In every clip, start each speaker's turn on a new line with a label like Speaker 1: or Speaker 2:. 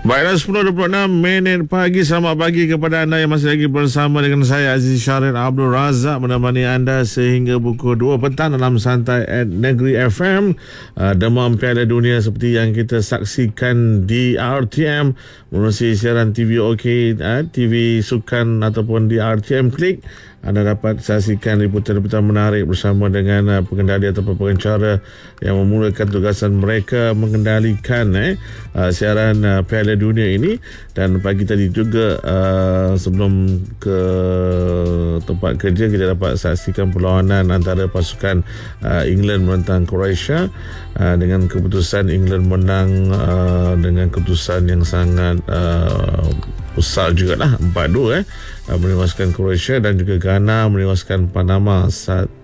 Speaker 1: Baiklah, 10.26 minit pagi. Selamat pagi kepada anda yang masih lagi bersama dengan saya Aziz Syarif Abdul Razak, menemani anda sehingga pukul 2 petang dalam Santai at Negeri FM. Demam Piala Dunia seperti yang kita saksikan di RTM melalui siaran TV OK, TV Sukan ataupun di RTM Klik. Anda dapat saksikan liputan-liputan menarik bersama dengan pengendali atau pengacara yang memulakan tugasan mereka mengendalikan siaran Piala Dunia ini. Dan pagi tadi juga sebelum ke tempat kerja, kita dapat saksikan perlawanan antara pasukan England menentang Croatia, dengan keputusan England menang dengan keputusan yang sangat besar jugalah, 4-2 menewaskan Croatia, dan juga Ghana menewaskan Panama 1-0.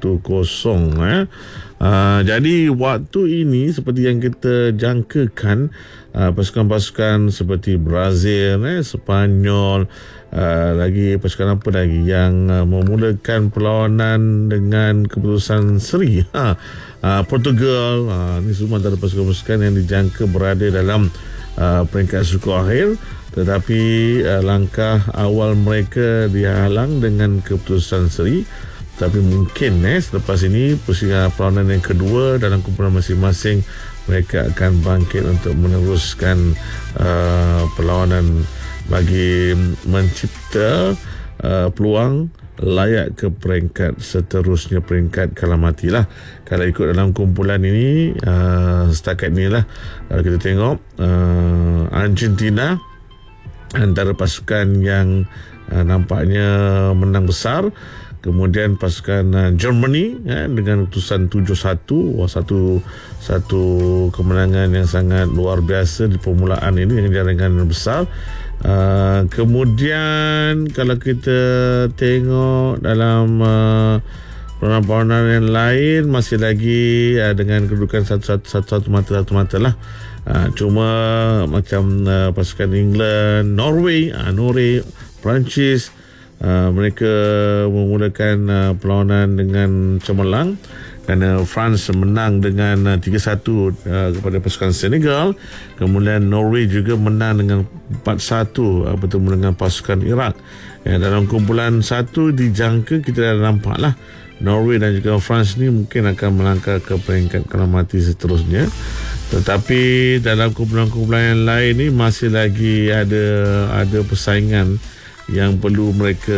Speaker 1: Jadi waktu ini seperti yang kita jangkakan, pasukan-pasukan seperti Brazil, Sepanyol, lagi pasukan apa lagi yang memulakan perlawanan dengan keputusan seri, Portugal, ini semua antara pasukan-pasukan yang dijangka berada dalam peringkat suku akhir. Tetapi langkah awal mereka dihalang dengan keputusan seri. Tapi mungkin selepas ini perlawanan yang kedua dalam kumpulan masing-masing, mereka akan bangkit untuk meneruskan perlawanan bagi mencipta peluang layak ke peringkat seterusnya, peringkat kalah matilah. Kalau ikut dalam kumpulan ini, setakat inilah kalau kita tengok, Argentina antara pasukan yang nampaknya menang besar. Kemudian pasukan Germany dengan keputusan 7-1, satu kemenangan yang sangat luar biasa di permulaan ini dengan jaringan yang besar. Kemudian kalau kita tengok dalam perlawanan yang lain, masih lagi dengan kedudukan satu mata lah. Cuma macam pasukan England, Norway, Perancis, mereka memulakan perlawanan dengan cemerlang kerana France menang dengan 3-1 kepada pasukan Senegal. Kemudian Norway juga menang dengan 4-1 bertemu dengan pasukan Iraq. Dalam kumpulan 1 dijangka, kita dah nampak lah, Norway dan juga France ni mungkin akan melangkah ke peringkat kalah mati seterusnya. Tetapi dalam kumpulan-kumpulan yang lain ni masih lagi ada persaingan yang perlu mereka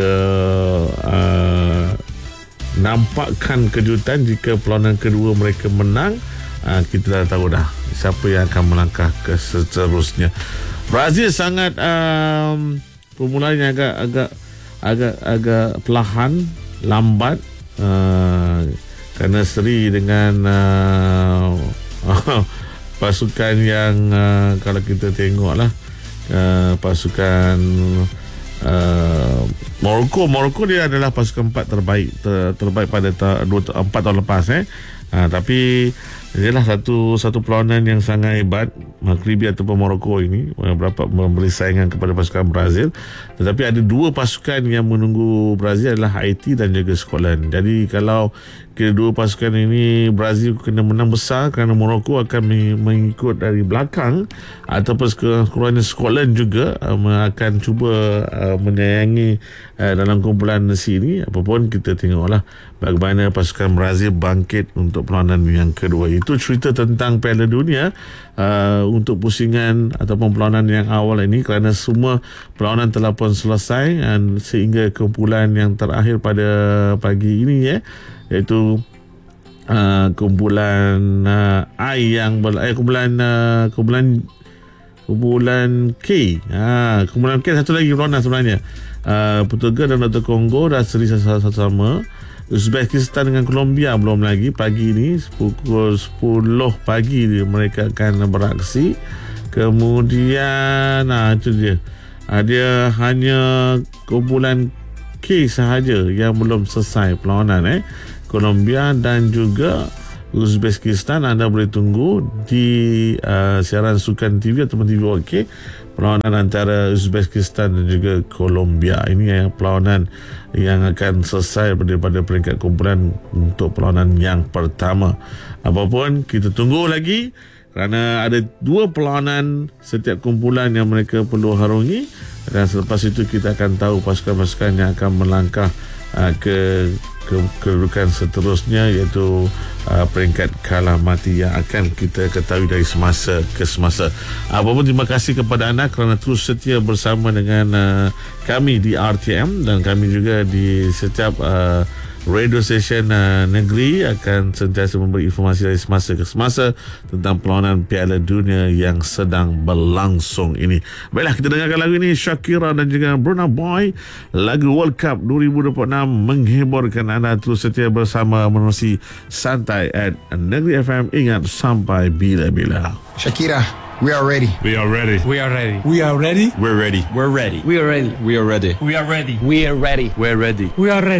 Speaker 1: nampakkan kejutan. Jika perlawanan kedua mereka menang, kita dah tahu dah siapa yang akan melangkah ke seterusnya. Brazil sangat permulaannya agak perlahan, lambat, kerana seri dengan pasukan yang kalau kita tengoklah pasukan Morocco dia adalah pasukan 4 terbaik pada 4 tahun lepas. Tapi ialah satu perlawanan yang sangat hebat. Maghribi ataupun Morocco ini berapa memberi saingan kepada pasukan Brazil. Tetapi ada 2 pasukan yang menunggu Brazil, adalah Haiti dan juga Scotland. Jadi kalau kedua pasukan ini, Brazil kena menang besar kerana Morocco akan mengikut dari belakang, ataupun sekurang-kurangnya Scotland juga akan cuba menyayangi dalam kumpulan C ini. Apapun, kita tengoklah bagaimana pasukan Brazil bangkit untuk perlawanan yang kedua. Itu cerita tentang Piala Dunia untuk pusingan ataupun perlawanan yang awal ini, kerana semua perlawanan telah pun selesai, dan sehingga kumpulan yang terakhir pada pagi ini iaitu kumpulan I yang kumpulan K. Kumpulan K satu lagi perlawanan sebenarnya. Portugal dan Dr. Congo dah seri sama. Uzbekistan dengan Colombia belum lagi. Pagi ni pukul 10 pagi mereka akan beraksi. Kemudian itu dia. Dia hanya kumpulan K sahaja yang belum selesai perlawanan. Colombia dan juga Uzbekistan, anda boleh tunggu di siaran Sukan TV atau TV OK perlawanan antara Uzbekistan dan juga Colombia. Ini perlawanan yang akan selesai daripada peringkat kumpulan untuk perlawanan yang pertama. Apapun, kita tunggu lagi kerana ada 2 perlawanan setiap kumpulan yang mereka perlu harungi, dan selepas itu kita akan tahu pasukan-pasukan yang akan melangkah ke kedudukan seterusnya, iaitu peringkat kalah mati yang akan kita ketahui dari semasa ke semasa. Apa pun, terima kasih kepada anda kerana terus setia bersama dengan kami di RTM, dan kami juga di setiap radio station negeri akan sentiasa memberi informasi dari semasa ke semasa tentang perlawanan Piala Dunia yang sedang berlangsung ini. Baiklah, kita dengarkan lagu ini, Shakira dan juga Burna Boy, lagu World Cup 2026 menghiburkan anda. Terus setia bersama menerusi Santai at Negeri FM. Ingat, sampai bila-bila.
Speaker 2: Shakira, we are ready.
Speaker 3: We are ready.
Speaker 4: We are ready.
Speaker 3: We are ready.
Speaker 4: We're ready.
Speaker 3: We're ready.
Speaker 4: We are ready.
Speaker 3: We are ready.
Speaker 4: We are ready.
Speaker 3: We are ready.
Speaker 4: We're ready.
Speaker 3: We're ready.
Speaker 4: We are ready.